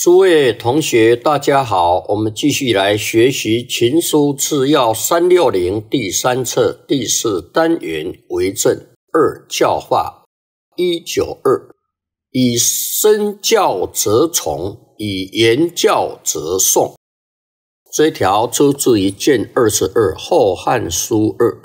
诸位同学大家好，我们继续来学习群书治要360第3册第4单元为政2教化192，以身教则从，以言教则诵。这一条出自于卷22后汉书2。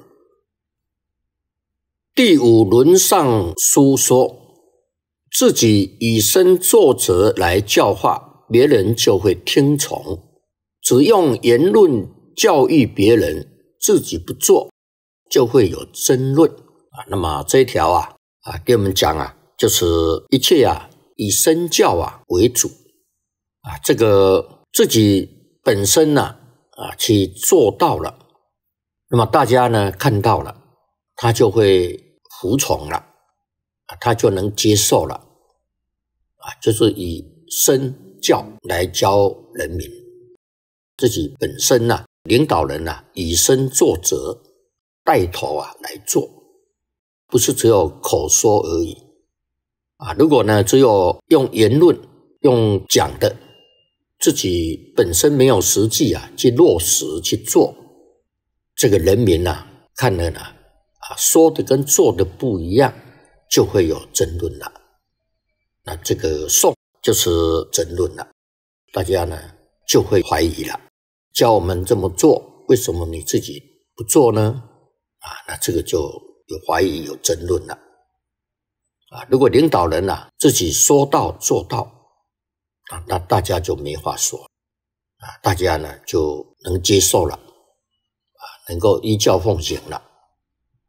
第5轮上书说，自己以身作则来教化，别人就会听从；只用言论教育别人，自己不做，就会有争论。那么这一条给我们讲就是一切以身教为主。这个自己本身去做到了，那么大家呢看到了，他就会服从了，他就能接受了。就是以身教来教人民，自己本身领导人以身作则，带头来做，不是只有口说而已。如果呢只有用言论用讲的，自己本身没有实际去落实去做，这个人民看了说的跟做的不一样，就会有争论了。那这个诵就是争论了，大家呢就会怀疑了，教我们这么做，为什么你自己不做呢？那这个就有怀疑有争论了。如果领导人自己说到做到，那大家就没话说，大家呢就能接受了，能够依教奉行了。